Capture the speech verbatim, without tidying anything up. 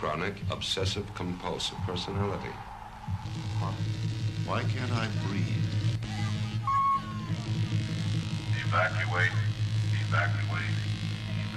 chronic obsessive-compulsive personality. Why? Why can't I breathe? Evacuate. Evacuate.